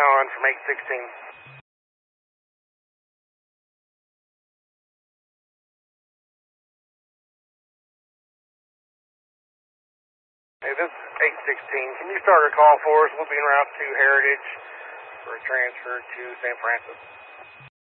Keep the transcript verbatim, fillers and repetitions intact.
on from eight sixteen. Hey, this is eight sixteen. Can you start a call for us? We'll be en route to Heritage for a transfer to San Francisco.